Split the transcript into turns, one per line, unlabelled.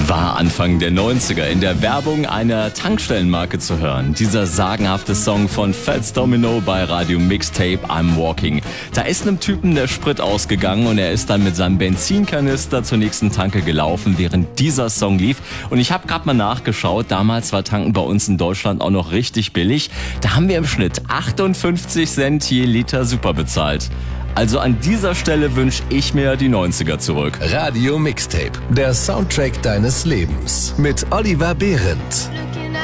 War Anfang der 90er in der Werbung einer Tankstellenmarke zu hören. Dieser sagenhafte Song von Fats Domino bei Radio Mixtape I'm Walking. Da ist einem Typen der Sprit ausgegangen und er ist dann mit seinem Benzinkanister zur nächsten Tanke gelaufen, während dieser Song lief. Und ich habe gerade mal nachgeschaut, damals war Tanken bei uns in Deutschland auch noch richtig billig. Da haben wir im Schnitt 58 Cent je Liter Super bezahlt. Also an dieser Stelle wünsche ich mir die 90er zurück.
Radio Mixtape, der Soundtrack deines Lebens mit Oliver Behrendt.